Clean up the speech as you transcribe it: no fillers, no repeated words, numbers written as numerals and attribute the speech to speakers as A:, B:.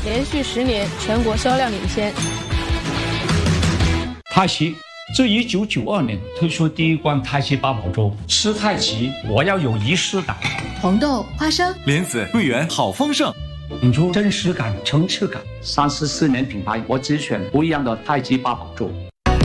A: 连续10年全国销量领先。
B: 太极自1992年推出第一罐太极八宝粥，吃太极我要有仪式感。
C: 红豆、花生、
D: 莲子、桂圆，好丰盛，
B: 引出真实感、层次感。34年品牌，我只选不一样的太极八宝粥。